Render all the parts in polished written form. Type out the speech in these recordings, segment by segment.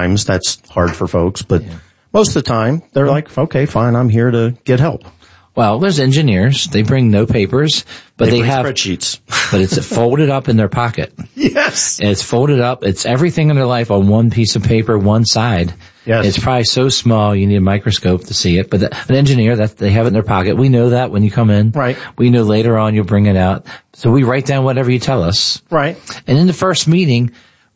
Sometimes that's hard for folks, but most of the time they're like, okay, fine, I'm here to get help. Well, there's engineers. They bring no papers, but they have spreadsheets. But it's folded up in their pocket. Yes. It's folded up. It's everything in their life on one piece of paper, one side. Yes. It's probably so small you need a microscope to see it. But an engineer, that they have it in their pocket. We know that when you come in. Right. We know later on you'll bring it out. So we write down whatever you tell us. Right. And in the first meeting,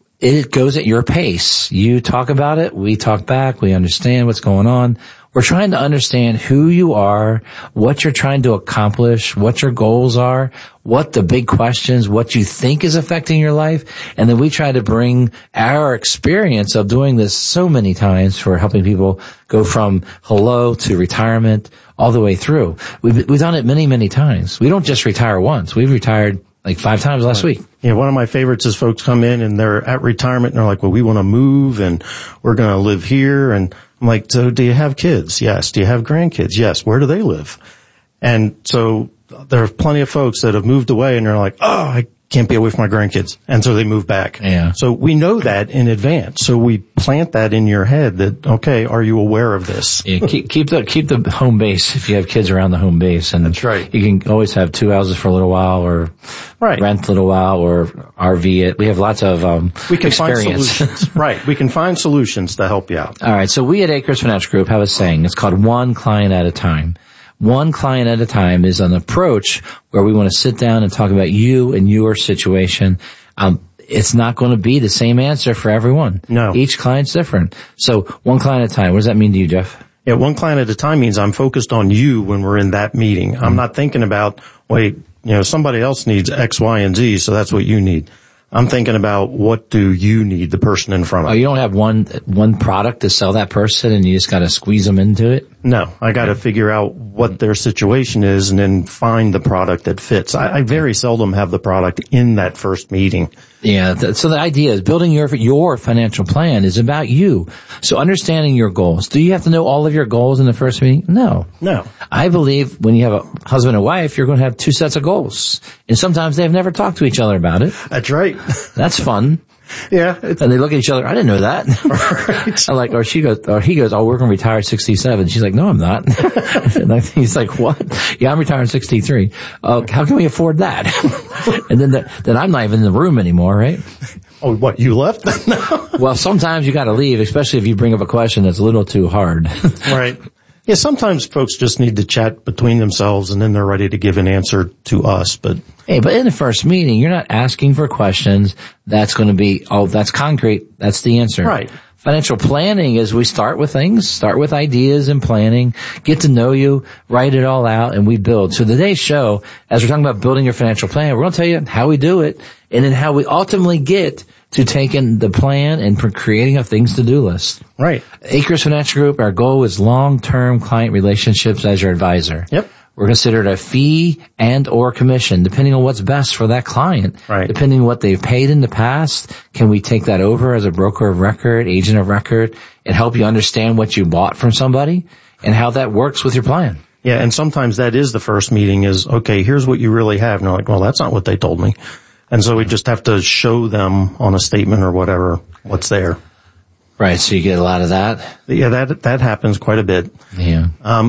it goes at your pace. You talk about it. We talk back. We understand what's going on. We're trying to understand who you are, what you're trying to accomplish, what your goals are, what the big questions, what you think is affecting your life. And then we try to bring our experience of doing this so many times for helping people go from hello to retirement all the way through. We've done it many, many times. We don't just retire once. We've retired like 5 times last week. Yeah, one of my favorites is folks come in and they're at retirement and they're like, well, we want to move and we're going to live here. And I'm like, so do you have kids? Yes. Do you have grandkids? Yes. Where do they live? And so there are plenty of folks that have moved away and they're like, oh, I can't be away from my grandkids. And so they move back. Yeah. So we know that in advance. So we plant that in your head that, okay, are you aware of this? Yeah, keep the home base if you have kids around the home base. And that's right. You can always have 2 houses for a little while or rent a little while or RV it. We have lots of we can experience. Find solutions. Right. We can find solutions to help you out. All right. So we at Acres Financial Group have a saying. It's called one client at a time. One client at a time is an approach where we want to sit down and talk about you and your situation. It's not going to be the same answer for everyone. No. Each client's different. So one client at a time. What does that mean to you, Jeff? Yeah, one client at a time means I'm focused on you when we're in that meeting. I'm not thinking about, wait, somebody else needs X, Y, and Z, so that's what you need. I'm thinking about what do you need, the person in front of you. You don't have one product to sell that person and you just got to squeeze them into it? No, I got to figure out what their situation is and then find the product that fits. I very seldom have the product in that first meeting. Yeah, so the idea is building your financial plan is about you. So understanding your goals. Do you have to know all of your goals in the first meeting? No. I believe when you have a husband and wife, you're going to have 2 sets of goals. And sometimes they've never talked to each other about it. That's right. That's fun. Yeah. And they look at each other, I didn't know that. Right. I'm like, he goes, oh, we're going to retire at 67. She's like, no, I'm not. And he's like, what? Yeah, I'm retiring at 63. How can we afford that? And then I'm not even in the room anymore, right? Oh, what, you left? No. Well, sometimes you got to leave, especially if you bring up a question that's a little too hard. Right. Yeah, sometimes folks just need to chat between themselves and then they're ready to give an answer to us. But in the first meeting, you're not asking for questions that's going to be, oh, that's concrete. That's the answer. Right. Financial planning is we start with ideas and planning, get to know you, write it all out, and we build. So today's show, as we're talking about building your financial plan, we're going to tell you how we do it and then how we ultimately get to taking the plan and creating a things to do list. Right. Acres Financial Group, our goal is long-term client relationships as your advisor. Yep. We're considered a fee and or commission, depending on what's best for that client. Right. Depending on what they've paid in the past, can we take that over as a broker of record, agent of record, and help you understand what you bought from somebody and how that works with your plan? Yeah, and sometimes that is the first meeting is, okay, here's what you really have. And they're like, well, that's not what they told me. And so we just have to show them on a statement or whatever what's there. Right, so you get a lot of that? Yeah, that happens quite a bit. Yeah.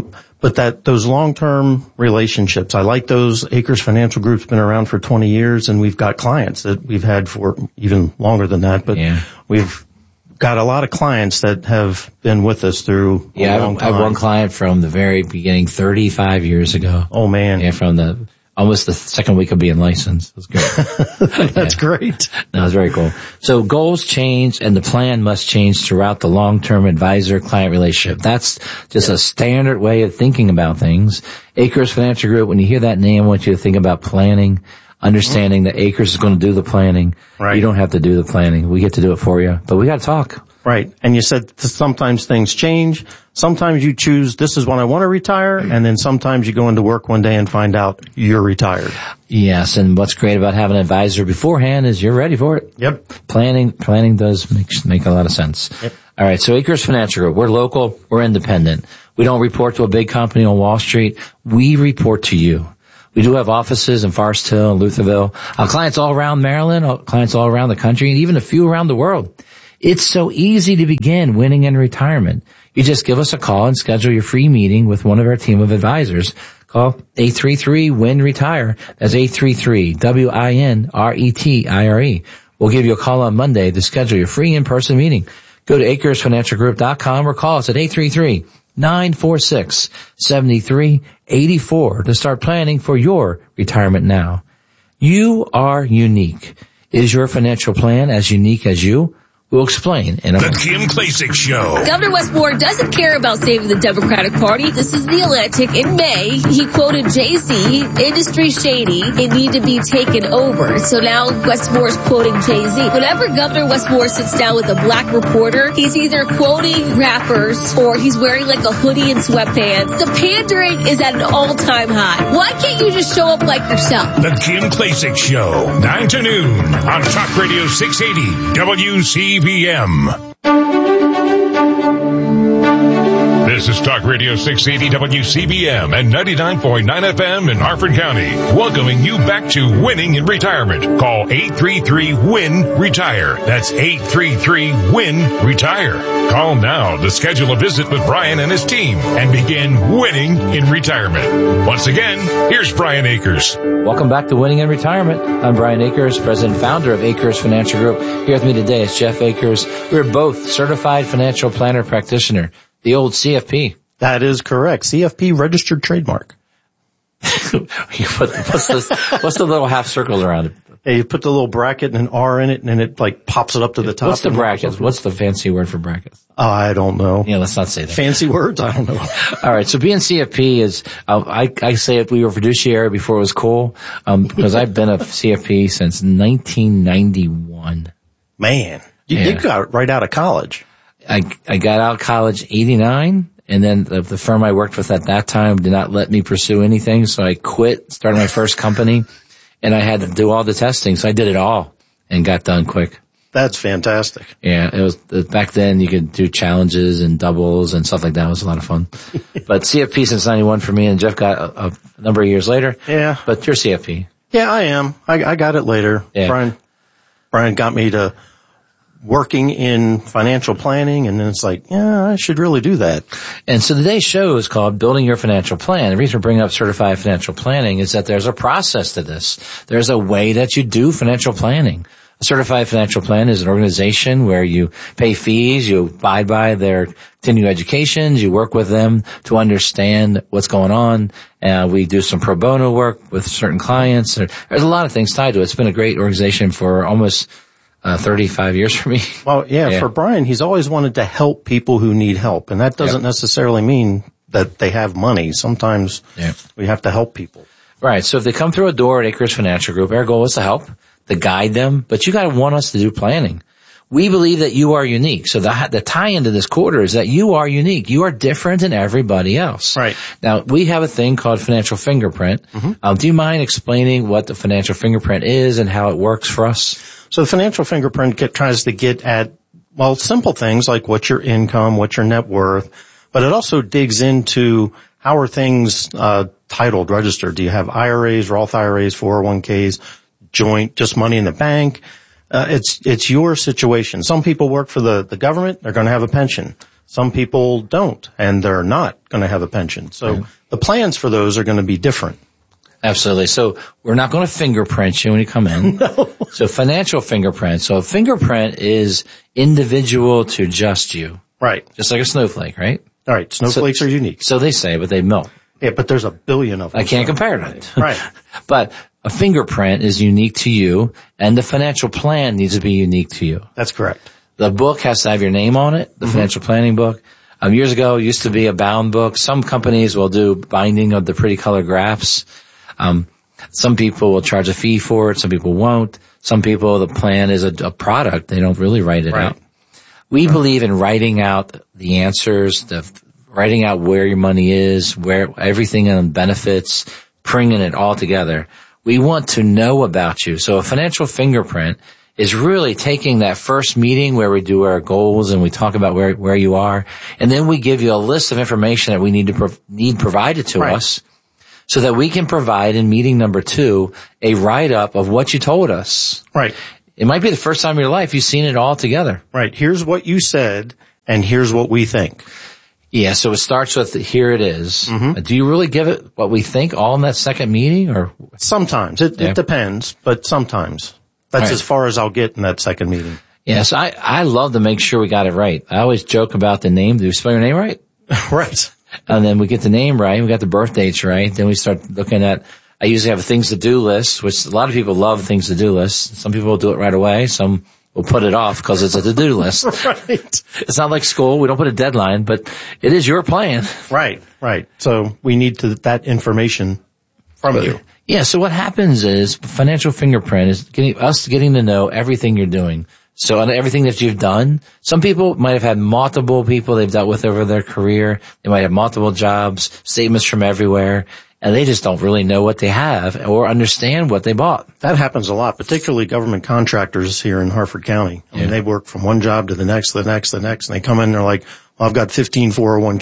But those long-term relationships, I like those. Acres Financial Group's been around for 20 years and we've got clients that we've had for even longer than that, but we've got a lot of clients that have been with us through a long time. I have one client from the very beginning, 35 years ago. Oh man. Yeah, from almost the second week of being licensed. That's good. That's great. No, it's very cool. So goals change and the plan must change throughout the long-term advisor-client relationship. That's just a standard way of thinking about things. Acres Financial Group, when you hear that name, I want you to think about planning, understanding that Acres is going to do the planning. Right. You don't have to do the planning. We get to do it for you, but we got to talk. Right. And you said sometimes things change. Sometimes you choose, this is when I want to retire. And then sometimes you go into work one day and find out you're retired. Yes. And what's great about having an advisor beforehand is you're ready for it. Yep. Planning does make a lot of sense. Yep. All right. So Acres Financial Group, we're local, we're independent. We don't report to a big company on Wall Street. We report to you. We do have offices in Forest Hill and Lutherville. Clients all around Maryland, clients all around the country, and even a few around the world. It's so easy to begin winning in retirement. You just give us a call and schedule your free meeting with one of our team of advisors. Call 833-WIN-RETIRE. That's 833-WINRETIRE. We'll give you a call on Monday to schedule your free in-person meeting. Go to acresfinancialgroup.com or call us at 833-946-7384 to start planning for your retirement now. You are unique. Is your financial plan as unique as you? We'll explain in a moment. The Kim Klacik Show. Governor Wes Moore doesn't care about saving the Democratic Party. This is The Atlantic. In May, he quoted Jay-Z, industry shady, it need to be taken over. So now Wes Moore's quoting Jay-Z. Whenever Governor Wes Moore sits down with a black reporter, he's either quoting rappers or he's wearing like a hoodie and sweatpants. The pandering is at an all-time high. Why can't you just show up like yourself? The Kim Klacik Show, 9 to noon on Talk Radio 680 WCBM. This is Talk Radio 680 WCBM and 99.9 FM in Harford County, welcoming you back to winning in retirement. Call 833-WIN-RETIRE. That's 833-WIN-RETIRE. Call now to schedule a visit with Brian and his team and begin winning in retirement. Once again, here's Brian Akers. Welcome back to Winning in Retirement. I'm Brian Akers, president and founder of Akers Financial Group. Here with me today is Jeff Akers. We're both certified financial planner practitioner, the old CFP. That is correct. CFP registered trademark. What's the little half circle around it? Hey, you put the little bracket and an R in it, and then it like pops it up to the top. What's the brackets? What's the fancy word for brackets? I don't know. Yeah, let's not say that. Fancy words? I don't know. All right. So being CFP is, I say it, we were fiduciary before it was cool, because I've been a CFP since 1991. Man, you got right out of college. I got out of college 89. And then the firm I worked with at that time did not let me pursue anything. So I quit, started my first company, and I had to do all the testing. So I did it all and got done quick. That's fantastic. Yeah, it was, back then you could do challenges and doubles and stuff like that. It was a lot of fun. But CFP since 91 for me, and Jeff got a number of years later. Yeah. But you're CFP. Yeah, I am. I got it later. Yeah. Brian got me to working in financial planning, and then it's like, yeah, I should really do that. And so today's show is called Building Your Financial Plan. The reason we're bringing up certified financial planning is that there's a process to this. There's a way that you do financial planning. A certified financial plan is an organization where you pay fees, you abide by their continuing educations, you work with them to understand what's going on. We do some pro bono work with certain clients. There's a lot of things tied to it. It's been a great organization for almost 35 years for me. Well, yeah, for Brian, he's always wanted to help people who need help. And that doesn't necessarily mean that they have money. Sometimes we have to help people. Right. So if they come through a door at Akers Financial Group, our goal is to help, to guide them, but you got to want us to do planning. We believe that you are unique. So the tie into this quarter is that you are unique. You are different than everybody else. Right. Now, we have a thing called financial fingerprint. Mm-hmm. Do you mind explaining what the financial fingerprint is and how it works for us? So the financial fingerprint tries to get at, well, simple things like what's your income, what's your net worth, but it also digs into how are things titled, registered. Do you have IRAs, Roth IRAs, 401ks, joint, just money in the bank? It's your situation. Some people work for the government, they're going to have a pension. Some people don't, and they're not going to have a pension. So the plans for those are going to be different. Absolutely. So we're not going to fingerprint you when you come in. No. So financial fingerprint. So a fingerprint is individual to just you. Right. Just like a snowflake, right? All right. Snowflakes are unique. So they say, but they melt. Yeah, but there's a billion of them. I can't compare it. Right. But a fingerprint is unique to you, and the financial plan needs to be unique to you. That's correct. The book has to have your name on it, the financial planning book. Years ago, it used to be a bound book. Some companies will do binding of the pretty color graphs. Some people will charge a fee for it. Some people won't. Some people, the plan is a product. They don't really write it out. We believe in writing out the answers, writing out where your money is, where everything and benefits, bringing it all together. We want to know about you. So a financial fingerprint is really taking that first meeting where we do our goals and we talk about where you are, and then we give you a list of information that we need provided to us, so that we can provide in meeting number 2 a write-up of what you told us. Right. It might be the first time in your life you've seen it all together. Right. Here's what you said, and here's what we think. Yeah, so it starts with, here it is. Mm-hmm. Do you really give it what we think all in that second meeting, or? Sometimes. It depends, but sometimes. That's Right. as far as I'll get in that second meeting. Yes, I love to make sure we got it right. I always joke about the name. Do we spell your name right? Right. And then we get the name right, we got the birth dates right, then we start looking at, I usually have a things to do list, which a lot of people love things to do lists. Some people will do it right away, some will put it off because it's a to-do list. Right. It's not like school, we don't put a deadline, but it is your plan. Right. Right. So we need that information from you. Yeah, so what happens is financial fingerprint is getting to know everything you're doing. So on everything that you've done, some people might have had multiple people they've dealt with over their career. They might have multiple jobs, statements from everywhere, and they just don't really know what they have or understand what they bought. That happens a lot, particularly government contractors here in Harford County. I mean, they work from one job to the next, and they come in and they're like, well, I've got 15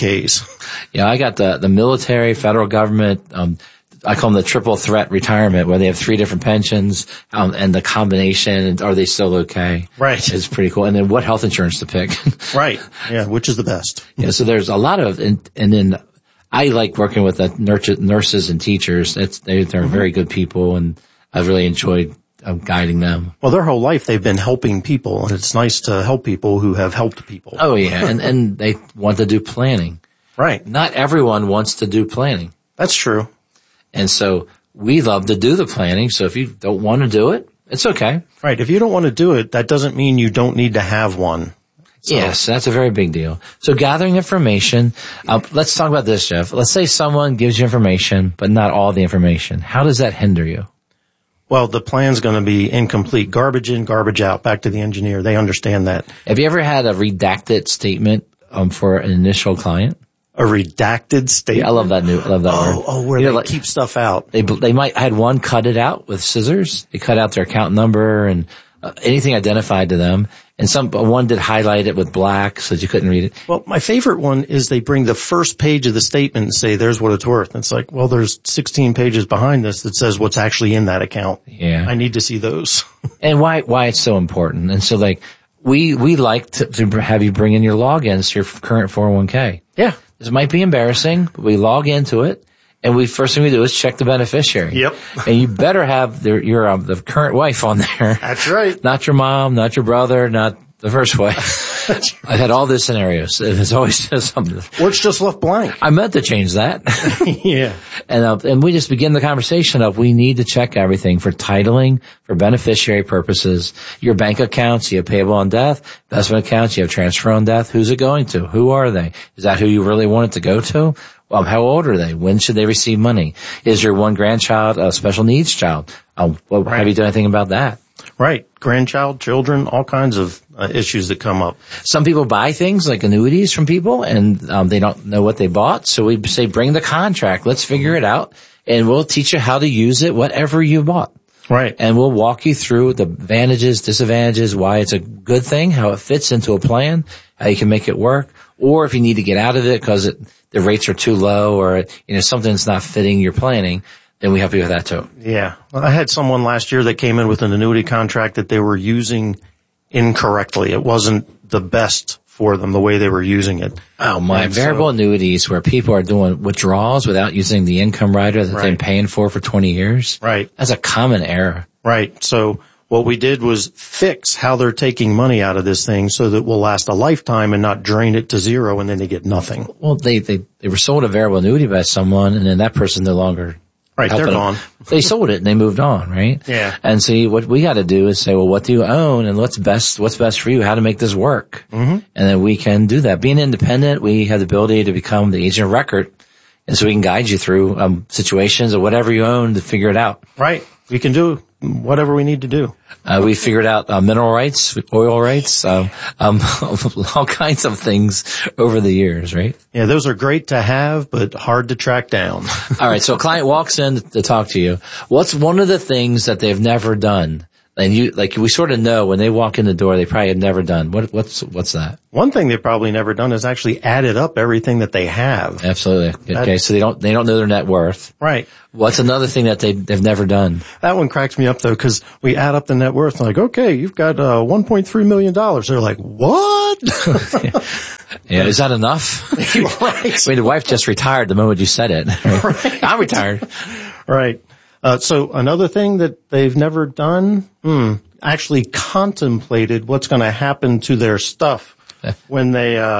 401ks. Yeah, I got the military, federal government, I call them the triple threat retirement, where they have 3 different pensions, and the combination, are they still okay? Right. It's pretty cool. And then what health insurance to pick. Right. Yeah, which is the best. Yeah, so there's a lot of, and then I like working with the nurses and teachers. They're very good people, and I've really enjoyed guiding them. Well, their whole life they've been helping people, and it's nice to help people who have helped people. Oh yeah, and they want to do planning. Right. Not everyone wants to do planning. That's true. And so we love to do the planning. So if you don't want to do it, it's okay. Right. If you don't want to do it, that doesn't mean you don't need to have one. So. Yes, that's a very big deal. So gathering information. Let's talk about this, Jeff. Let's say someone gives you information, but not all the information. How does that hinder you? Well, the plan's going to be incomplete. Garbage in, garbage out. Back to the engineer. They understand that. Have you ever had a redacted statement for an initial client? A redacted statement? Yeah, I love that word. Oh, where they keep stuff out. They might, I had one cut it out with scissors. They cut out their account number and anything identified to them. And one did highlight it with black so that you couldn't read it. Well, my favorite one is they bring the first page of the statement and say, there's what it's worth. And it's like, well, there's 16 pages behind this that says what's actually in that account. Yeah. I need to see those. And why it's so important. And so like, we like to have you bring in your logins to your current 401k. Yeah. This might be embarrassing, but we log into it, and first thing we do is check the beneficiary. Yep. And you better have the current wife on there. That's right. Not your mom, not your brother, not the first wife. I've had all these scenarios. It's always just something. Or it's just left blank. I meant to change that. Yeah. And we just begin the conversation of we need to check everything for titling, for beneficiary purposes. Your bank accounts, you have payable on death. Investment accounts, you have transfer on death. Who's it going to? Who are they? Is that who you really want it to go to? How old are they? When should they receive money? Is your one grandchild a special needs child? Have you done anything about that? Right. Grandchild, children, all kinds of issues that come up. Some people buy things like annuities from people and they don't know what they bought. So we say, bring the contract. Let's figure it out. And we'll teach you how to use it, whatever you bought. Right. And we'll walk you through the advantages, disadvantages, why it's a good thing, how it fits into a plan, how you can make it work, or if you need to get out of it because the rates are too low or, something's not fitting your planning, then we help you with that too. Yeah. Well, I had someone last year that came in with an annuity contract that they were using incorrectly. It wasn't the best for them, the way they were using it. Oh, my variable annuities where people are doing withdrawals without using the income rider that they've been paying for 20 years. Right. That's a common error. Right. So what we did was fix how they're taking money out of this thing so that it will last a lifetime and not drain it to zero and then they get nothing. Well, they were sold a variable annuity by someone and then that person no longer. Right, they're gone. They sold it and they moved on, right? Yeah. And see, what we got to do is say, well, what do you own and what's best for you? How to make this work? Mm-hmm. And then we can do that. Being independent, we have the ability to become the agent of record, and so we can guide you through situations or whatever you own to figure it out. Right. We can do whatever we need to do. We figured out mineral rights, oil rights, all kinds of things over the years, right? Yeah, those are great to have, but hard to track down. All right, so a client walks in to talk to you. What's one of the things that they've never done And we sort of know when they walk in the door, they probably have never done. What's that? One thing they've probably never done is actually added up everything that they have. Absolutely. Okay. So they don't know their net worth. Right. What's another thing that they've never done? That one cracks me up though, because we add up the net worth. Like, okay, you've got $1.3 million. They're like, what? Yeah, is that enough? Right. I mean, the wife just retired the moment you said it. Right? I'm retired. Right. So another thing that they've never done, actually contemplated what's going to happen to their stuff when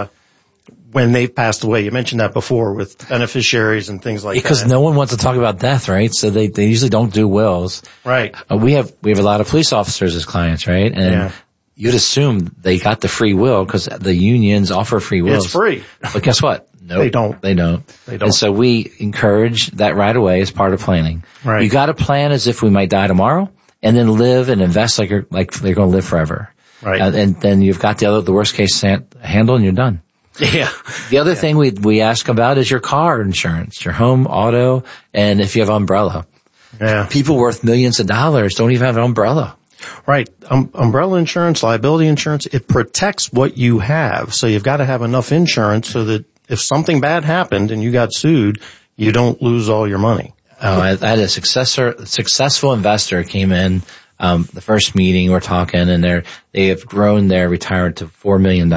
they've passed away. You mentioned that before with beneficiaries and things like that. Because no one wants to talk about death, right? So they usually don't do wills. Right. We have a lot of police officers as clients, right? And you'd assume they got the free will because the unions offer free wills. It's free. But guess what? Nope. They don't. And so we encourage that right away as part of planning. Right. You got to plan as if we might die tomorrow, and then live and invest like they're going to live forever. Right. And then you've got the worst case handle, and you're done. Yeah. The other thing we ask about is your car insurance, your home, auto, and if you have umbrella. Yeah. People worth millions of dollars don't even have an umbrella. Right. Umbrella insurance, liability insurance, it protects what you have. So you've got to have enough insurance so that if something bad happened and you got sued, you don't lose all your money. Oh, I had a successful investor came in, the first meeting we're talking, and they have grown their retirement to $4 million.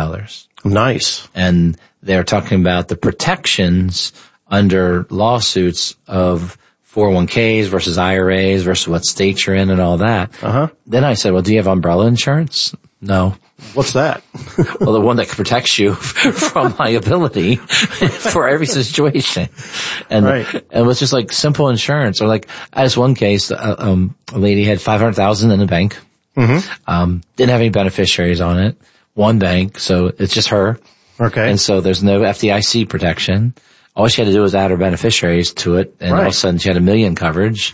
Nice. And they're talking about the protections under lawsuits of 401ks versus IRAs versus what state you're in and all that. Then I said, well, do you have umbrella insurance? No. What's that? Well, the one that protects you from liability for every situation. And it was just like simple insurance. Or like, as one case, a lady had $500,000 in the bank. Didn't have any beneficiaries on it. One bank, so it's just her. Okay. And so there's no FDIC protection. All she had to do was add her beneficiaries to it, and all of a sudden she had $1 million coverage.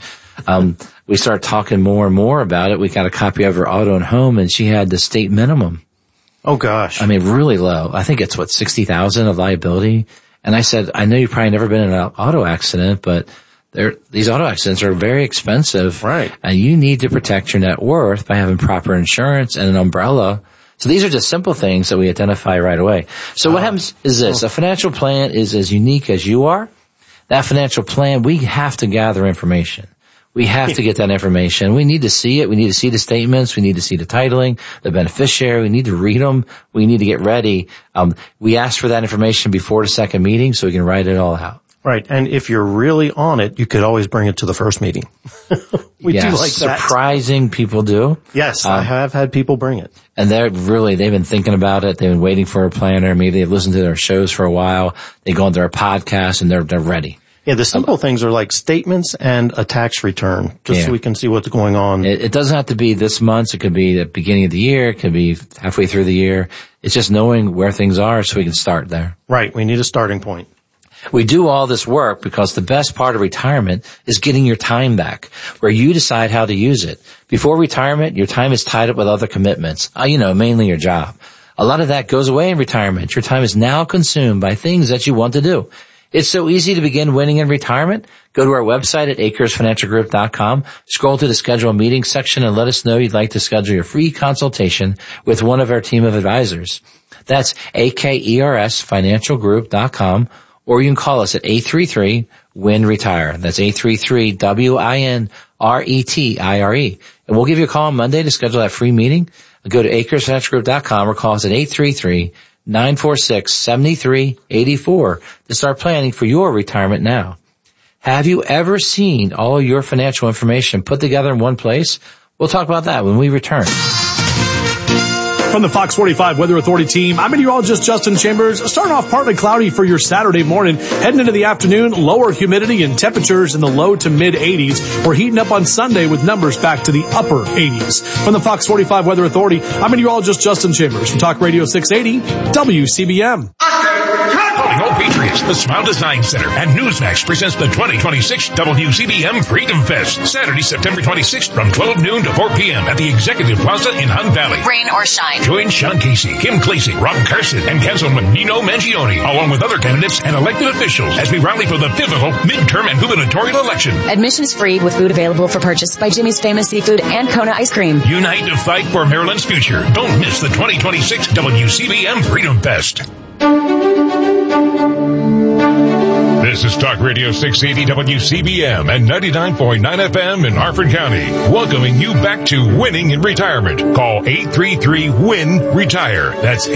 We started talking more and more about it. We got a copy of her auto and home, and she had the state minimum. Oh gosh. I mean, really low. I think it's $60,000 of liability. And I said, I know you've probably never been in an auto accident, but these auto accidents are very expensive. Right. And you need to protect your net worth by having proper insurance and an umbrella. So these are just simple things that we identify right away. So what happens is this. A financial plan is as unique as you are. That financial plan, we have to gather information. We have to get that information. We need to see it. We need to see the statements. We need to see the titling, the beneficiary. We need to read them. We need to get ready. We ask for that information before the second meeting so we can write it all out. Right. And if you're really on it, you could always bring it to the first meeting. We do like that. Surprising people do. Yes, I have had people bring it. And they've been thinking about it. They've been waiting for a planner. Maybe they've listened to their shows for a while. They go into their podcast and they're ready. Yeah, the simple things are like statements and a tax return, just so we can see what's going on. It doesn't have to be this month. It could be the beginning of the year. It could be halfway through the year. It's just knowing where things are so we can start there. Right. We need a starting point. We do all this work because the best part of retirement is getting your time back, where you decide how to use it. Before retirement, your time is tied up with other commitments, mainly your job. A lot of that goes away in retirement. Your time is now consumed by things that you want to do. It's so easy to begin winning in retirement. Go to our website at acresfinancialgroup.com, scroll to the schedule a meeting section, and let us know you'd like to schedule your free consultation with one of our team of advisors. That's AKERSfinancialgroup.com, or you can call us at 833-WIN-RETIRE. That's 833-WINRETIRE. And we'll give you a call on Monday to schedule that free meeting. Go to acresfinancialgroup.com or call us at 833-946-7384 to start planning for your retirement now. Have you ever seen all your financial information put together in one place? We'll talk about that when we return. From the Fox 45 Weather Authority team, I'm meteorologist Justin Chambers. Starting off partly cloudy for your Saturday morning. Heading into the afternoon, lower humidity and temperatures in the low to mid 80s. We're heating up on Sunday with numbers back to the upper 80s. From the Fox 45 Weather Authority, I'm meteorologist Justin Chambers from Talk Radio 680 WCBM. Calling all Patriots, the Smile Design Center and Newsmax presents the 2026 WCBM Freedom Fest. Saturday, September 26th from 12 noon to 4 p.m. at the Executive Plaza in Hunt Valley. Rain or shine. Join Sean Casey, Kim Clasey, Rob Carson, and Councilman Nino Mangione, along with other candidates and elected officials as we rally for the pivotal midterm and gubernatorial election. Admission is free with food available for purchase by Jimmy's Famous Seafood and Kona Ice Cream. Unite to fight for Maryland's future. Don't miss the 2026 WCBM Freedom Fest. This is Talk Radio 680 WCBM and 99.9 FM in Harford County. Welcoming you back to winning in retirement. Call 833-WIN-RETIRE. That's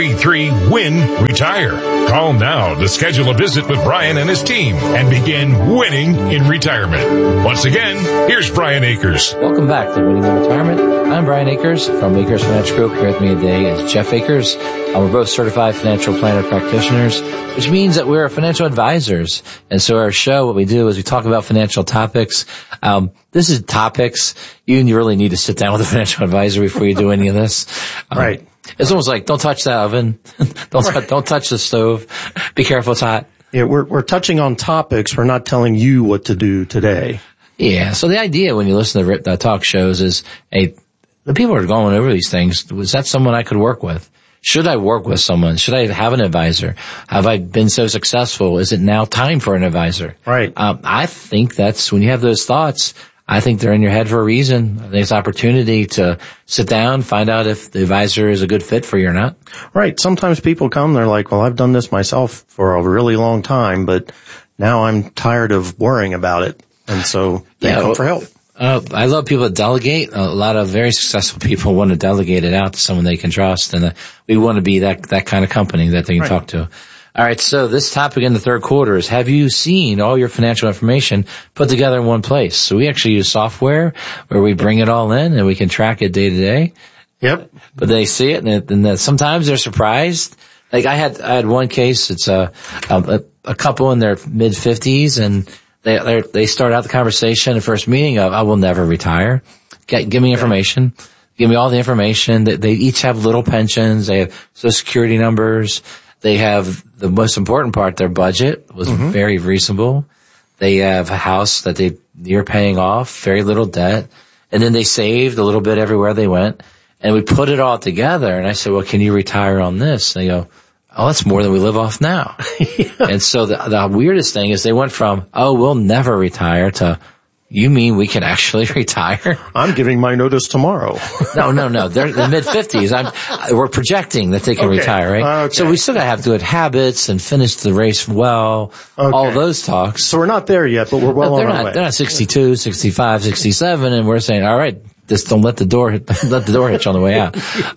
833-WIN-RETIRE. Call now to schedule a visit with Brian and his team and begin winning in retirement. Once again, here's Brian Akers. Welcome back to Winning in Retirement. I'm Brian Akers from Akers Financial Group. Here with me today is Jeff Akers. We're both certified financial planner practitioners, which means that we're financial advisors. And so our show, what we do is we talk about financial topics. This is topics. You really need to sit down with a financial advisor before you do any of this. Right. It's almost like, don't touch the oven. Don't touch the stove. Be careful, it's hot. Yeah, we're touching on topics. We're not telling you what to do today. Yeah. So the idea when you listen to talk shows is, hey, the people are going over these things. Was that someone I could work with? Should I work with someone? Should I have an advisor? Have I been so successful? Is it now time for an advisor? Right. I think that's when you have those thoughts, I think they're in your head for a reason. There's opportunity to sit down, find out if the advisor is a good fit for you or not. Right. Sometimes people come, they're like, well, I've done this myself for a really long time, but now I'm tired of worrying about it. And so they come for help. I love people that delegate. A lot of very successful people want to delegate it out to someone they can trust, and we want to be that kind of company that they can talk to. All right, so this topic in the third quarter is, have you seen all your financial information put together in one place? So we actually use software where we bring it all in and we can track it day to day. Yep. But they see it, and sometimes they're surprised. Like I had one case. It's a couple in their mid 50s, and they start out the conversation, the first meeting of, I will never retire. Give me information. Give me all the information. They each have little pensions. They have Social Security numbers. They have the most important part, their budget was very reasonable. They have a house that you're paying off, very little debt. And then they saved a little bit everywhere they went. And we put it all together. And I said, well, can you retire on this? And they go, oh, that's more than we live off now. Yeah. And so the weirdest thing is they went from, oh, we'll never retire to, you mean we can actually retire? I'm giving my notice tomorrow. No. They're in the mid 50s. We're projecting that they can retire, right? Okay. So we still gotta have good habits and finish the race well. Okay. All those talks. So we're not there yet, but we're well on our way. They're not 62, 65, 67, and we're saying, all right, just don't let the door hit you on the way out.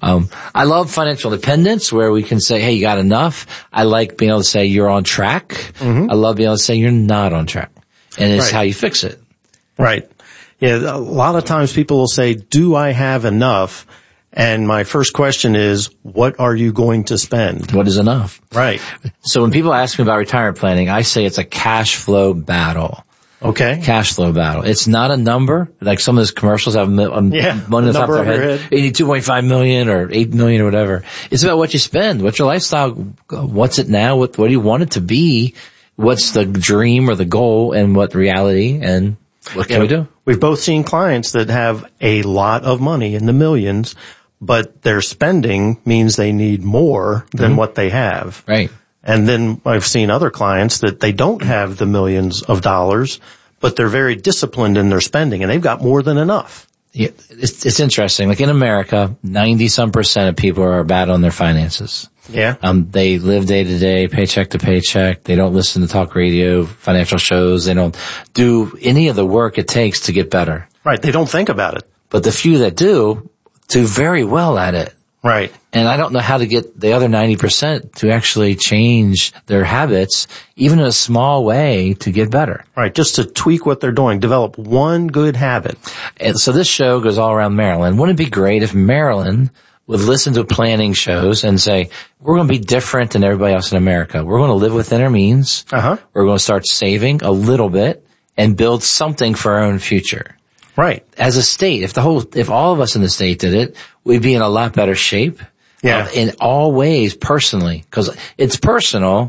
I love financial independence where we can say, hey, you got enough. I like being able to say you're on track. I love being able to say you're not on track. And it's how you fix it. Right. Yeah. A lot of times people will say, do I have enough? And my first question is, what are you going to spend? What is enough? Right. So when people ask me about retirement planning, I say it's a cash flow battle. Okay. Cash flow battle. It's not a number. Like some of those commercials have money that's off their head. 82.5 million or 8 million or whatever. It's about what you spend. What's your lifestyle? What's it now? What do you want it to be? What's the dream or the goal and what reality and what can we do? We've both seen clients that have a lot of money in the millions, but their spending means they need more than what they have. Right. And then I've seen other clients that they don't have the millions of dollars, but they're very disciplined in their spending and they've got more than enough. Yeah, it's interesting. Like in America, 90% of people are bad on their finances. Yeah. They live day to day, paycheck to paycheck. They don't listen to talk radio, financial shows. They don't do any of the work it takes to get better. Right. They don't think about it. But the few that do very well at it. Right. And I don't know how to get the other 90% to actually change their habits, even in a small way, to get better. Right. Just to tweak what they're doing. Develop one good habit. And so this show goes all around Maryland. Wouldn't it be great if Maryland would listen to planning shows and say, we're going to be different than everybody else in America. We're going to live within our means. We're going to start saving a little bit and build something for our own future. Right. As a state, if all of us in the state did it, we'd be in a lot better shape. Yeah. In all ways, personally, because it's personal,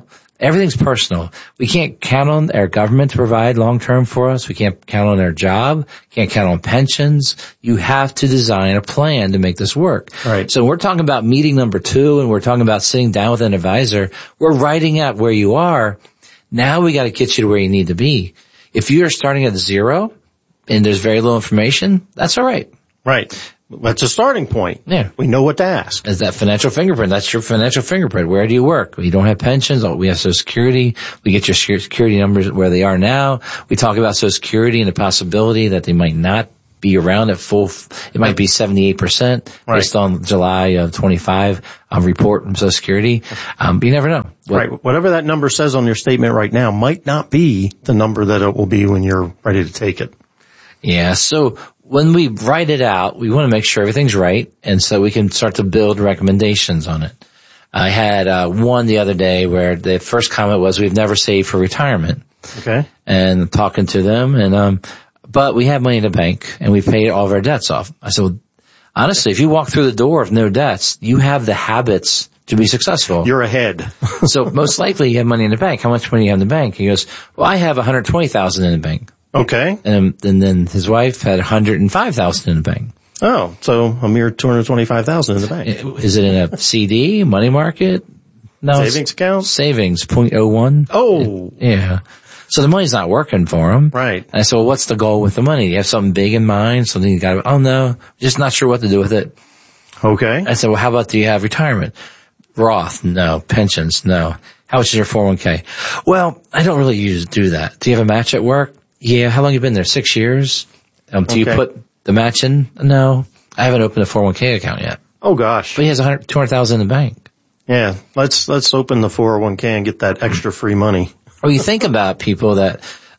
Everything's personal. We can't count on our government to provide long-term for us. We can't count on our job. Can't count on pensions. You have to design a plan to make this work. Right. So we're talking about meeting number 2 and we're talking about sitting down with an advisor. We're writing out where you are. Now we got to get you to where you need to be. If you're starting at 0 and there's very little information, that's all right. Right. That's a starting point. Yeah. We know what to ask. Is that financial fingerprint? That's your financial fingerprint. Where do you work? You don't have pensions. We have Social Security. We get your security numbers where they are now. We talk about Social Security and the possibility that they might not be around at full. It might be 78% based on July of 25 report from Social Security. But you never know. Right. Whatever that number says on your statement right now might not be the number that it will be when you're ready to take it. Yeah. So when we write it out, we want to make sure everything's right, and so we can start to build recommendations on it. I had one the other day where the first comment was, "We've never saved for retirement." Okay. And talking to them, and but we have money in the bank, and we paid all of our debts off. I said, well, honestly, if you walk through the door with no debts, you have the habits to be successful. You're ahead. So most likely you have money in the bank. How much money do you have in the bank? He goes, well, I have $120,000 in the bank. Okay. And then his wife had $105,000 in the bank. Oh, so a mere $225,000 in the bank. Is it in a CD, money market? No. Savings account? Savings, 0.01. Oh. Yeah. So the money's not working for him. Right. And I said, well, what's the goal with the money? Do you have something big in mind? Something you got to, oh no, just not sure what to do with it. Okay. I said, well, how about do you have retirement? Roth? No. Pensions? No. How much is your 401k? Well, I don't really do that. Do you have a match at work? Yeah. How long have you been there? 6 years? Do you put the match in? No. I haven't opened a 401k account yet. Oh gosh. But he has $200,000 in the bank. Yeah. Let's open the 401k and get that extra free money. Or you think about people so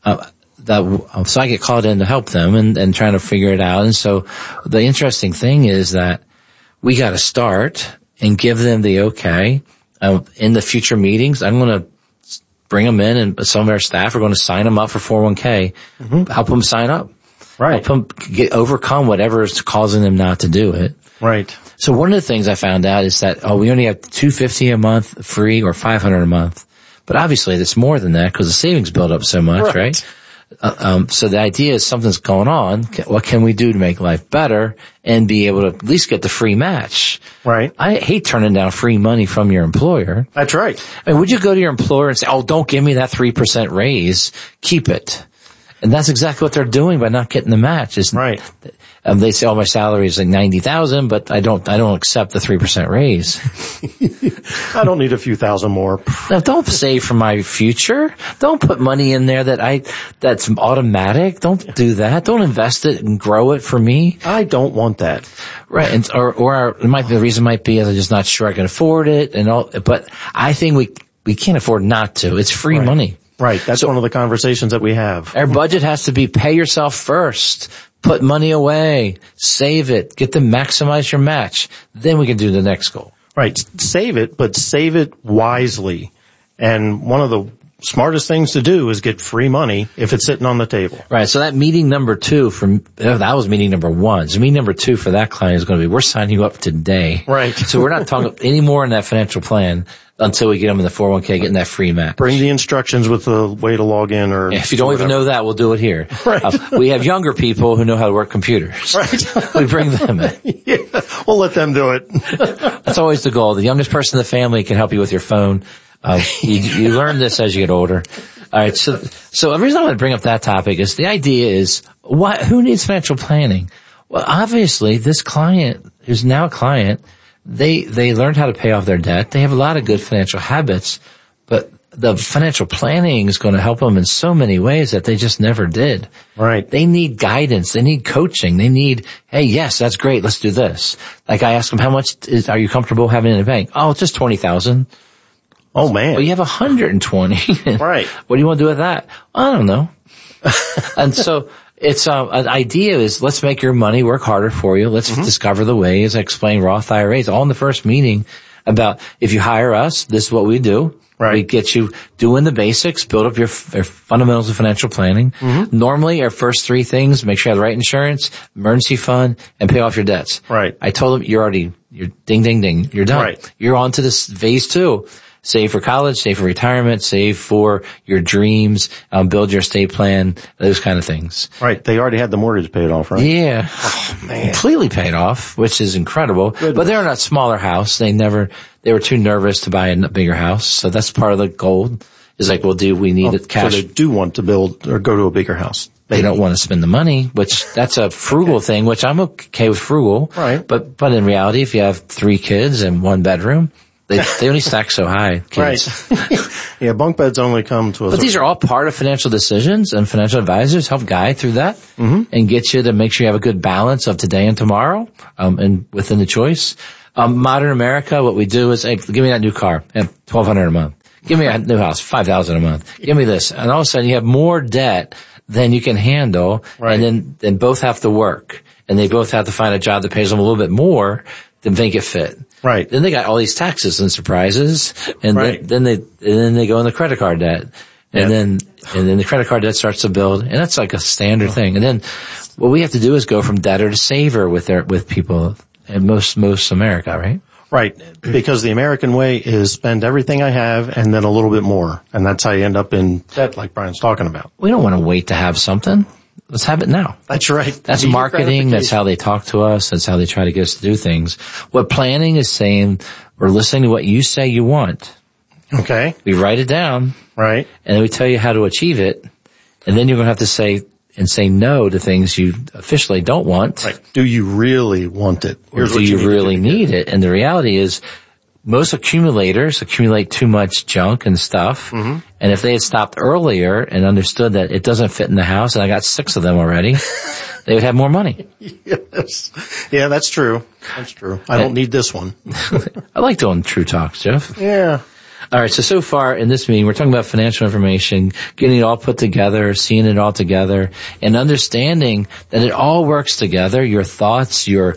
I get called in to help them and trying to figure it out. And so the interesting thing is that we got to start and give them the okay. In the future meetings, I'm going to bring them in, and some of our staff are going to sign them up for 401k, help them sign up, right? Help them overcome whatever is causing them not to do it. Right. So one of the things I found out is that, we only have $250 a month free or $500 a month. But obviously it's more than that because the savings build up so much, right? So the idea is something's going on. What can we do to make life better and be able to at least get the free match? Right. I hate turning down free money from your employer. That's right. I mean, would you go to your employer and say, oh, don't give me that 3% raise. Keep it. And that's exactly what they're doing by not getting the match. Right. They say, oh, my salary is like $90,000, but I don't accept the 3% raise. I don't need a few thousand more. Now, don't save for my future. Don't put money in there that's automatic. Don't do that. Don't invest it and grow it for me. I don't want that. Right. And, or it might be, the reason might be I'm just not sure I can afford it and all, but I think we can't afford not to. It's free money. Right. That's one of the conversations that we have. Our budget has to be pay yourself first. Put money away. Save it. Get to maximize your match. Then we can do the next goal. Right. Save it, but save it wisely. And one of the smartest things to do is get free money if it's sitting on the table. Right. So that meeting number 2 that was meeting number 1. So meeting number 2 for that client is going to be, we're signing you up today. Right. So we're not talking any more in that financial plan until we get them in the 401k, getting that free match. Bring the instructions with the way to log in or. If you don't even know that, we'll do it here. Right. We have younger people who know how to work computers. Right. We bring them in. Yeah. We'll let them do it. That's always the goal. The youngest person in the family can help you with your phone. You learn this as you get older. All right. So the reason I want to bring up that topic is the idea is who needs financial planning? Well, obviously this client who's now a client, they learned how to pay off their debt. They have a lot of good financial habits, but the financial planning is going to help them in so many ways that they just never did. Right. They need guidance. They need coaching. They need, hey, yes, that's great. Let's do this. Like I ask them, how much are you comfortable having in the bank? Oh, it's just 20,000. Oh man. Well, you have 120. Right. What do you want to do with that? I don't know. And so it's, an idea is let's make your money work harder for you. Let's discover the ways. I explain Roth IRAs all in the first meeting about if you hire us, this is what we do. Right. We get you doing the basics, build up your fundamentals of financial planning. Normally our first 3 things, make sure you have the right insurance, emergency fund, and pay off your debts. Right. I told them you're ding, ding, ding. You're done. Right. You're on to this phase 2. Save for college, save for retirement, save for your dreams, build your estate plan, those kind of things. Right. They already had the mortgage paid off, right? Yeah. Oh, man. Completely paid off, which is incredible. Goodness. But they're in a smaller house. They were too nervous to buy a bigger house. So that's part of the goal. Is like, well, we need cash. So they do want to build or go to a bigger house. They don't want to spend the money, which that's a frugal thing, which I'm okay with frugal. Right. But in reality, if you have 3 kids and 1 bedroom, they only stack so high. Kids. Right. Yeah, bunk beds only come to us. But these are all part of financial decisions, and financial advisors help guide through that and get you to make sure you have a good balance of today and tomorrow, and within the choice. Modern America, what we do is, hey, give me that new car, $1,200 a month. Give me a new house, $5,000 a month. Give me this. And all of a sudden you have more debt than you can handle. Right. And then both have to work, and they both have to find a job that pays them a little bit more to make it fit. Right. Then they got all these taxes and surprises, and then they go in the credit card debt. And then the credit card debt starts to build, and that's like a standard thing. And then what we have to do is go from debtor to saver with people in most America, right? Right, because the American way is spend everything I have and then a little bit more. And that's how you end up in debt, like Brian's talking about. We don't want to wait to have something. Let's have it now. That's right. That's marketing. That's how they talk to us. That's how they try to get us to do things. What planning is saying, we're listening to what you say you want. Okay. We write it down. Right. And then we tell you how to achieve it. And then you're going to have to say no to things you officially don't want. Right. Do you really want it? Or do you really need it? And the reality is most accumulators accumulate too much junk and stuff. Mm-hmm. And if they had stopped earlier and understood that it doesn't fit in the house, and I got 6 of them already, they would have more money. Yes. Yeah, that's true. That's true. I don't need this one. I like doing true talks, Jeff. Yeah. All right, so far in this meeting, we're talking about financial information, getting it all put together, seeing it all together, and understanding that it all works together. Your thoughts, your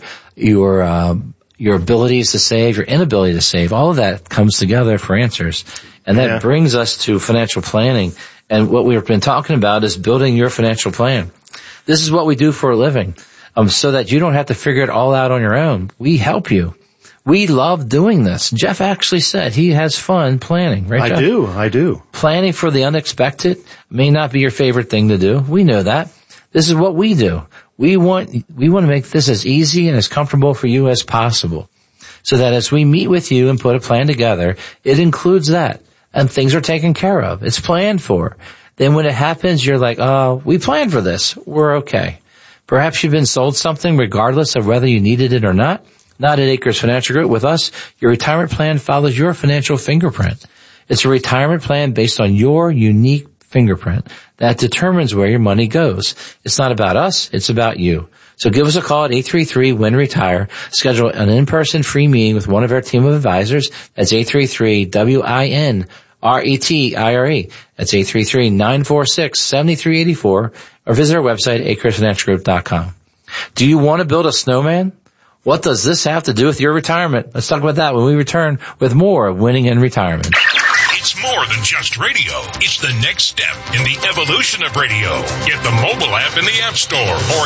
abilities to save, your inability to save, all of that comes together for answers. And that brings us to financial planning. And what we've been talking about is building your financial plan. This is what we do for a living, so that you don't have to figure it all out on your own. We help you. We love doing this. Jeff actually said he has fun planning, right, Jeff? I do. Planning for the unexpected may not be your favorite thing to do. We know that. This is what we do. We want to make this as easy and as comfortable for you as possible, so that as we meet with you and put a plan together, it includes that, and things are taken care of. It's planned for. Then when it happens, you're like, oh, we planned for this. We're okay. Perhaps you've been sold something regardless of whether you needed it or not. Not at Acres Financial Group. With us, your retirement plan follows your financial fingerprint. It's a retirement plan based on your unique fingerprint that determines where your money goes. It's not about us, it's about you. So give us a call at 833-WIN-RETIRE. Schedule an in-person free meeting with one of our team of advisors. That's 833-WIN-RETIRE. That's 833-946-7384. Or visit our website, acresfinancialgroup.com. Do you want to build a snowman? What does this have to do with your retirement? Let's talk about that when we return with more of Winning in Retirement. It's more than just radio. It's the next step in the evolution of radio. Get the mobile app in the App Store or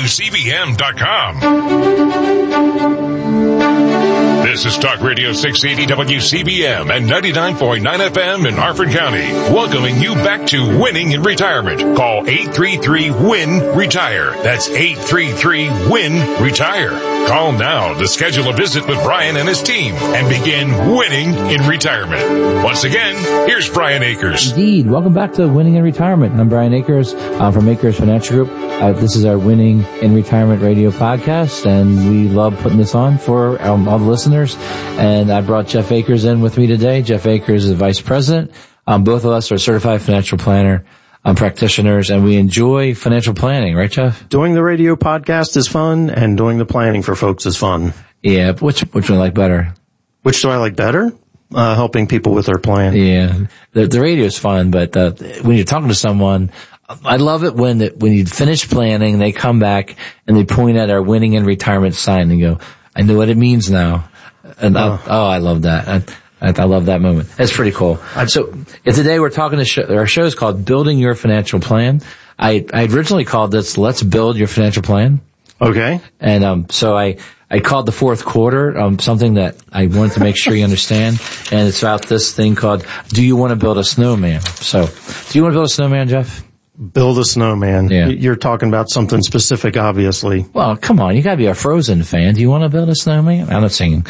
WCBM.com. This is Talk Radio 680 WCBM and 99.9 FM in Harford County. Welcoming you back to Winning in Retirement. Call 833-WIN-RETIRE. That's 833-WIN-RETIRE. Call now to schedule a visit with Brian and his team and begin winning in retirement. Once again, here's Brian Akers. Indeed. Welcome back to Winning in Retirement. I'm Brian Akers. I'm from Akers Financial Group. This is our Winning in Retirement radio podcast, and we love putting this on for all the listeners. And I brought Jeff Akers in with me today. Jeff Akers is the vice president. Both of us are certified financial planner practitioners, and we enjoy financial planning, right, Jeff? Doing the radio podcast is fun, and doing the planning for folks is fun. Yeah, which one do you like better? Which do I like better? Helping people with their plan. Yeah, the radio is fun, but when you're talking to someone, I love it when you finish planning, they come back and they point at our Winning in Retirement sign and go, "I know what it means now." And I love that. I love that moment. That's pretty cool. So today we're talking our show is called Building Your Financial Plan. I originally called this Let's Build Your Financial Plan. Okay. And so I I called the fourth quarter, something that I wanted to make sure you understand. And it's about this thing called, do you want to build a snowman? So, do you want to build a snowman, Jeff? Build a snowman. Yeah. You're talking about something specific, obviously. Well, come on. You gotta be a Frozen fan. Do you want to build a snowman? I'm not singing.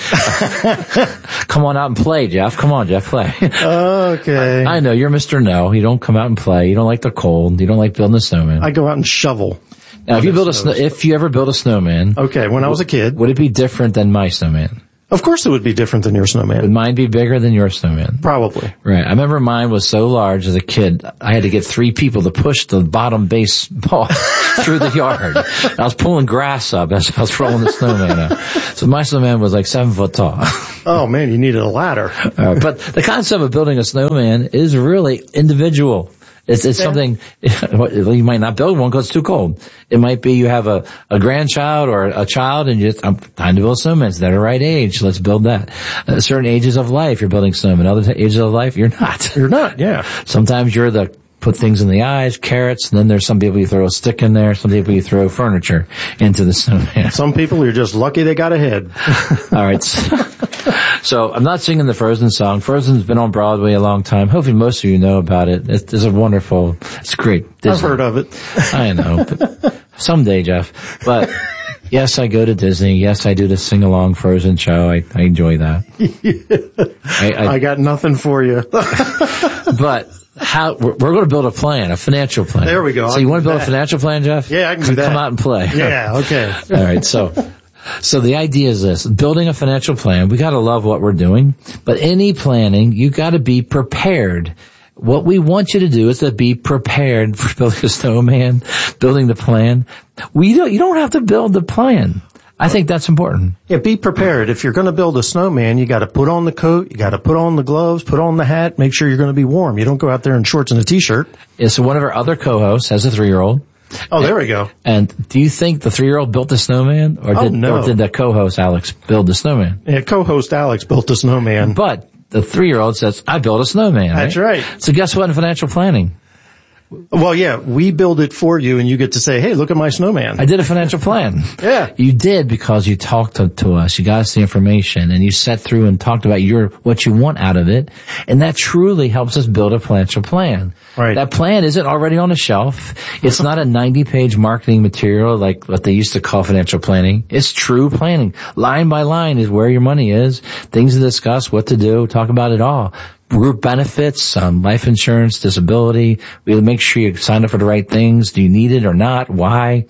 Come on out and play, Jeff. Come on, Jeff, play. Okay. I know, you're Mr. No. You don't come out and play. You don't like the cold. You don't like building a snowman. I go out and shovel. Now, if you ever build a snowman. Okay, when I was a kid. Would it be different than my snowman? Of course it would be different than your Would snowman. mine be bigger than your snowman? Probably. Right. I remember mine was so large as a kid, I had to get 3 people to push the bottom base ball through the yard. I was pulling grass up as I was rolling the snowman up. So my snowman was like 7 foot tall. Oh man, you needed a ladder. But the concept of building a snowman is really individual. It's something, you might not build one because it's too cold. It might be you have a grandchild or a child and I'm time to build snowmen. They're the right age. Let's build that. At certain ages of life, you're building snowmen. Other ages of life, you're not. You're not, yeah. Sometimes you're the put things in the eyes, carrots, and then there's some people you throw a stick in there. Some people you throw furniture into the snowman. Some people you're just lucky they got a head. All right. So I'm not singing the Frozen song. Frozen's been on Broadway a long time. Hopefully most of you know about it. It's a wonderful, it's great. Disney. I've heard of it. I know. But someday, Jeff. But yes, I go to Disney. Yes, I do the sing-along Frozen show. I enjoy that. I got nothing for you. But we're going to build a plan, a financial plan. There we go. So you want to build a financial plan, Jeff? Yeah, I can do that. Come out and play. Yeah, okay. All right. So the idea is this, building a financial plan. We got to love what we're doing, but any planning, you got to be prepared. What we want you to do is to be prepared for building a snowman, building the plan. You don't have to build the plan. I think that's important. Yeah, be prepared. If you're going to build a snowman, you got to put on the coat, you got to put on the gloves, put on the hat, make sure you're going to be warm. You don't go out there in shorts and a t-shirt. Yeah, so one of our other co-hosts has a 3-year-old. Oh, there we go. And do you think the 3-year-old built the snowman? Or did the co-host Alex build the snowman? Yeah, co-host Alex built the snowman. But the 3-year-old says, I built a snowman. That's right. So guess what in financial planning? Well, yeah, we build it for you and you get to say, hey, look at my snowman. I did a financial plan. Yeah. You did because you talked to us. You got us the information and you sat through and talked about what you want out of it. And that truly helps us build a financial plan. Right. That plan isn't already on a shelf. It's not a 90-page marketing material like what they used to call financial planning. It's true planning. Line by line is where your money is, things to discuss, what to do, talk about it all. Group benefits, life insurance, disability. We make sure you sign up for the right things. Do you need it or not? Why?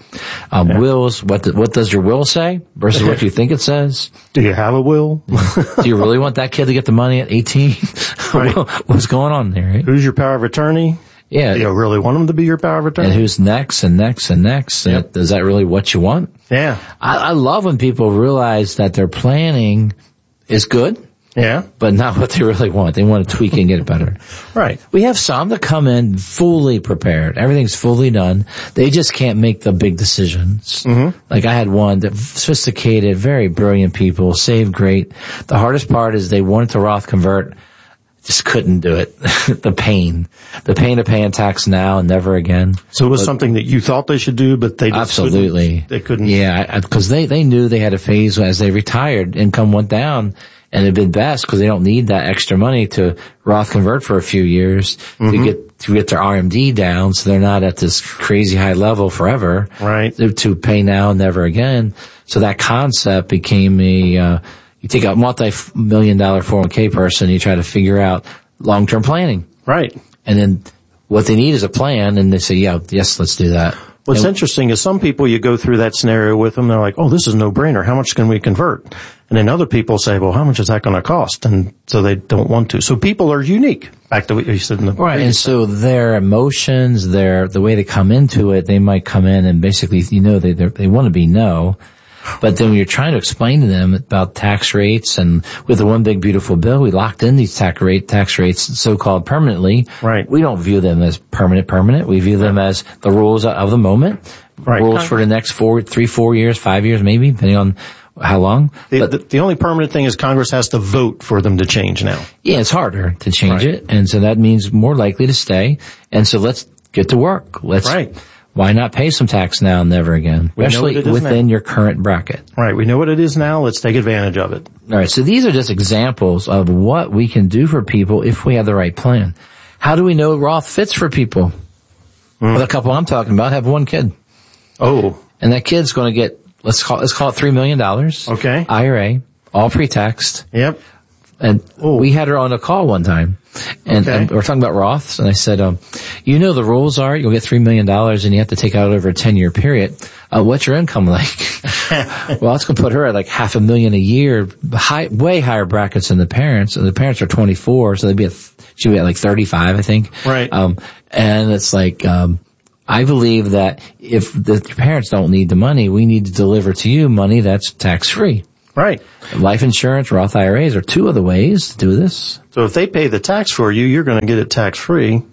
Wills. What does your will say versus what you think it says? Do you have a will? Do you really want that kid to get the money at 18? Right. What's going on there? Right? Who's your power of attorney? Yeah. Do you really want him to be your power of attorney? And who's next and next and next? Yep. Is that really what you want? Yeah. I love when people realize that their planning is good. Yeah. But not what they really want. They want to tweak and get it better. Right. We have some that come in fully prepared. Everything's fully done. They just can't make the big decisions. Mm-hmm. Like I had one that sophisticated, very brilliant people, saved great. The hardest part is they wanted to Roth convert, just couldn't do it. The pain of paying tax now and never again. So it was something that you thought they should do, but they just absolutely. They couldn't. Yeah, because they knew they had a phase as they retired, income went down. And it'd been best because they don't need that extra money to Roth convert for a few years to get their RMD down, so they're not at this crazy high level forever. Right. To pay now, never again. So that concept became you take a multi-million-dollar 401k person, you try to figure out long-term planning. Right. And then what they need is a plan, and they say, yes, let's do that. What's interesting is some people, you go through that scenario with them, they're like, oh, this is no brainer. How much can we convert? And then other people say, well, how much is that going to cost? And so they don't want to. So people are unique. Back to what you said in the right. And so their emotions, the way they come into it, they might come in and basically, they want to be no. But then when you're trying to explain to them about tax rates, and with the One Big Beautiful Bill, we locked in these tax rates so-called permanently. Right. We don't view them as permanent. We view them as the rules of the moment. Right. Rules for the next 4 years, 5 years maybe, depending on how long. The only permanent thing is Congress has to vote for them to change now. Yeah, it's harder to change it. And so that means more likely to stay. And so let's get to work. Why not pay some tax now and never again? Especially within your current bracket. Right. We know what it is now. Let's take advantage of it. All right. So these are just examples of what we can do for people if we have the right plan. How do we know Roth fits for people? Well, the couple I'm talking about have one kid. Oh. And that kid's going to get, let's call it $3 million. Okay. IRA, all pre-taxed. Yep. And we had her on a call one time, and we're talking about Roths, and I said, you know the rules are you'll get $3 million and you have to take out over a 10-year period. What's your income like? Well, it's going to put her at like $500,000 a year, way higher brackets than the parents, and the parents are 24, so she'd be at like 35, I think. Right. And it's like, I believe that if your parents don't need the money, we need to deliver to you money that's tax-free. Right. Life insurance, Roth IRAs are two of the ways to do this. So if they pay the tax for you, you're going to get it tax-free.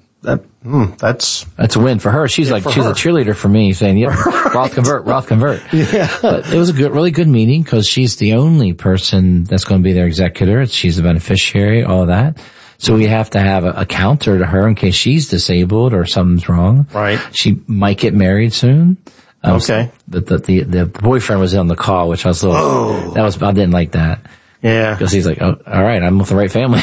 That's a win for her. She's a cheerleader for me, saying, "Yep, Roth convert." Yeah. But it was really good meeting because she's the only person that's going to be their executor. She's the beneficiary, all of that. So we have to have a counter to her in case she's disabled or something's wrong. Right. She might get married soon. Okay. The boyfriend was on the call, which I was I didn't like that. Yeah. Because he's like, oh, all right, I'm with the right family.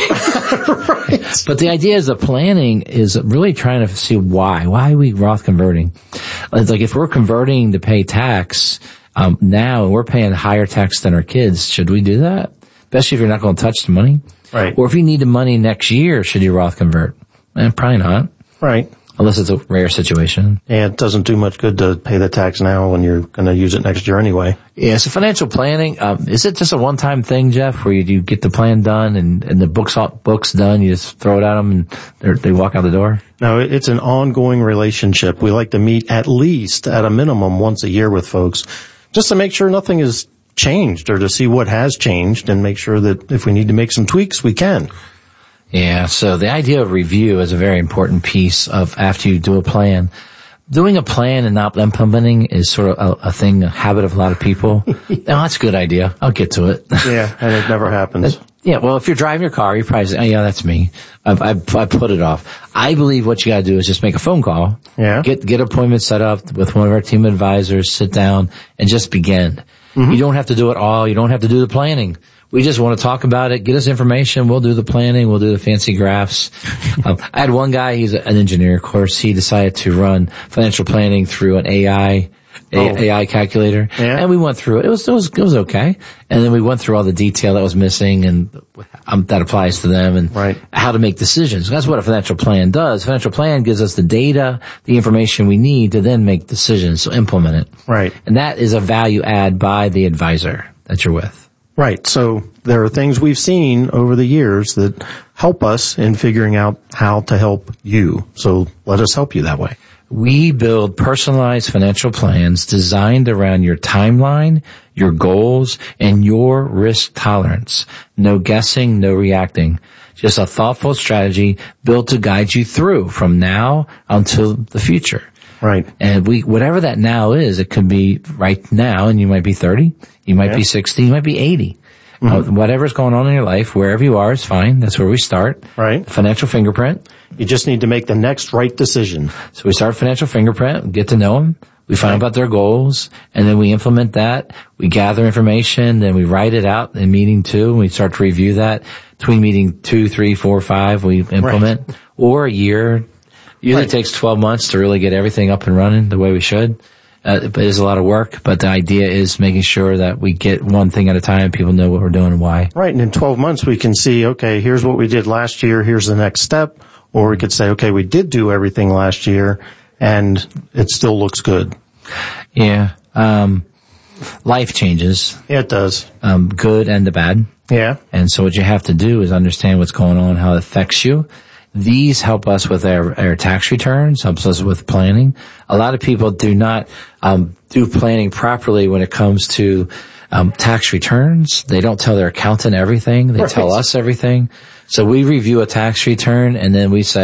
Right. But the idea is the planning is really trying to see why are we Roth converting? It's like if we're converting to pay tax, now and we're paying higher tax than our kids, should we do that? Especially if you're not going to touch the money. Right. Or if you need the money next year, should you Roth convert? Probably not. Right. Unless it's a rare situation. Yeah, it doesn't do much good to pay the tax now when you're going to use it next year anyway. Yeah, so financial planning, is it just a one-time thing, Jeff, where you get the plan done and the book's done, you just throw it at them and they walk out the door? No, it's an ongoing relationship. We like to meet at least at a minimum once a year with folks just to make sure nothing has changed or to see what has changed and make sure that if we need to make some tweaks, we can. Yeah, so the idea of review is a very important piece of after you do a plan. Doing a plan and not implementing is sort of a habit of a lot of people. No, that's a good idea. I'll get to it. Yeah, and it never happens. Yeah, well, if you're driving your car, you probably say, oh, yeah, that's me. I put it off. I believe what you gotta do is just make a phone call. Yeah. Get appointments set up with one of our team advisors, sit down, and just begin. Mm-hmm. You don't have to do it all. You don't have to do the planning. We just want to talk about it, get us information, we'll do the planning, we'll do the fancy graphs. I had one guy, he's an engineer, of course, he decided to run financial planning through an AI calculator. Yeah. And we went through it. It was okay. And then we went through all the detail that was missing and that applies to them and how to make decisions. That's what a financial plan does. Financial plan gives us the data, the information we need to then make decisions, so implement it. Right. And that is a value add by the advisor that you're with. Right. So there are things we've seen over the years that help us in figuring out how to help you. So let us help you that way. We build personalized financial plans designed around your timeline, your goals, and your risk tolerance. No guessing, no reacting. Just a thoughtful strategy built to guide you through from now until the future. Right. And whatever that now is, it could be right now, and you might be 30, you might be 60, you might be 80. Mm-hmm. Whatever's going on in your life, wherever you are is fine. That's where we start. Right. Financial fingerprint. You just need to make the next right decision. So we start financial fingerprint, get to know them. We find out about their goals, and then we implement that. We gather information, then we write it out in meeting 2, and we start to review that. Between meeting 2, 3, 4, 5, we implement. Right. Or a year. Usually it takes 12 months to really get everything up and running the way we should. But it is a lot of work, but the idea is making sure that we get one thing at a time, people know what we're doing and why. Right, and in 12 months we can see, okay, here's what we did last year, here's the next step. Or we could say, okay, we did do everything last year, and it still looks good. Yeah. Life changes. Yeah, it does. Good and the bad. Yeah. And so what you have to do is understand what's going on, how it affects you. These help us with our tax returns, helps us with planning. A lot of people do not do planning properly when it comes to tax returns. They don't tell their accountant everything. They tell us everything. So we review a tax return and then we say,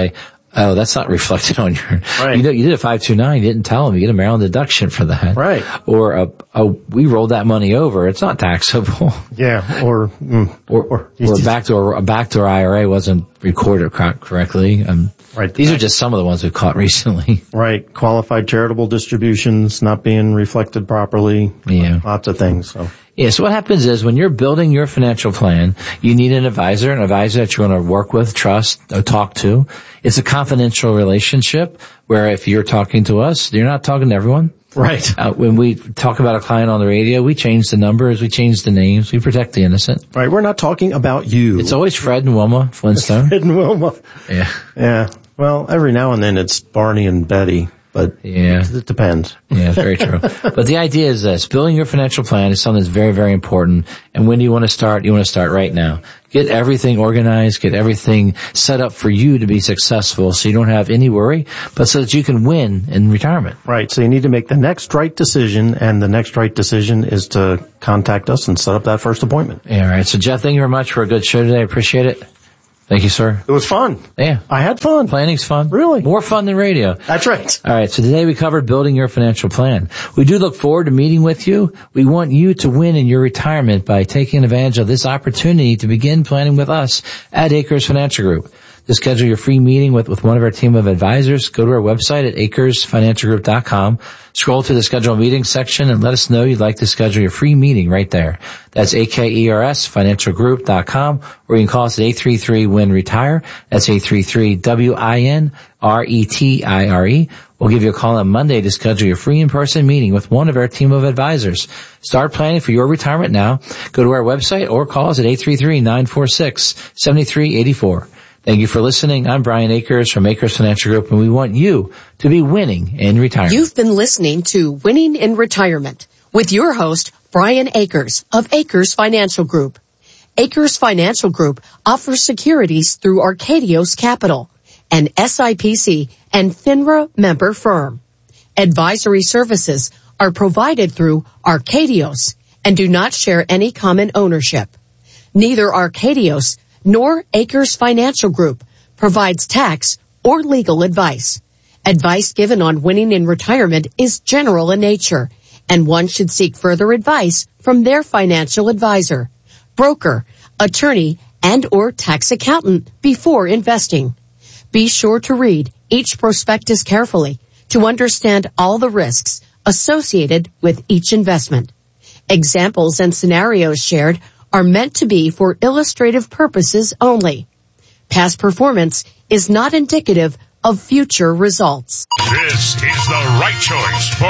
Oh, that's not reflected on your, Right. you did a 529, you didn't tell them, you get a Maryland deduction for that. Right. Or we rolled that money over, it's not taxable. Yeah. Or Or backdoor IRA wasn't recorded correctly. Right. These are just some of the ones we've caught recently. Right. Qualified charitable distributions not being reflected properly. Yeah. Lots of things. So. Yeah, so what happens is when you're building your financial plan, you need an advisor that you're going to work with, trust, or talk to. It's a confidential relationship where if you're talking to us, you're not talking to everyone. Right. When we talk about a client on the radio, we change the numbers, we change the names, we protect the innocent. Right. We're not talking about you. It's always Fred and Wilma Flintstone. Fred and Wilma. Yeah. Yeah. Well, every now and then it's Barney and Betty, but yeah, it depends. Yeah, very true. But the idea is this. Building your financial plan is something that's very, very important. And when do you want to start? You want to start right now. Get everything organized, get everything set up for you to be successful so you don't have any worry, but so that you can win in retirement. Right. So you need to make the next right decision, and the next right decision is to contact us and set up that first appointment. Yeah, all right. So Jeff, thank you very much for a good show today. I appreciate it. Thank you, sir. It was fun. Yeah. I had fun. Planning's fun. Really? More fun than radio. That's right. All right. So today we covered building your financial plan. We do look forward to meeting with you. We want you to win in your retirement by taking advantage of this opportunity to begin planning with us at Acres Financial Group. To schedule your free meeting with one of our team of advisors, go to our website at acresfinancialgroup.com. Scroll to the schedule meeting section and let us know you'd like to schedule your free meeting right there. That's AKERSfinancialgroup.com, or you can call us at 833-WIN-RETIRE. That's 833-WIN-RETIRE. We'll give you a call on Monday to schedule your free in-person meeting with one of our team of advisors. Start planning for your retirement now. Go to our website or call us at 833-946-7384. Thank you for listening. I'm Brian Akers from Akers Financial Group, and we want you to be winning in retirement. You've been listening to Winning in Retirement with your host, Brian Akers of Akers Financial Group. Akers Financial Group offers securities through Arcadios Capital, an SIPC and FINRA member firm. Advisory services are provided through Arcadios and do not share any common ownership. Neither Arcadios nor Akers Financial Group provides tax or legal advice. Advice given on winning in retirement is general in nature, and one should seek further advice from their financial advisor, broker, attorney, and or tax accountant before investing. Be sure to read each prospectus carefully to understand all the risks associated with each investment. Examples and scenarios shared are meant to be for illustrative purposes only. Past performance is not indicative of future results. This is the right choice for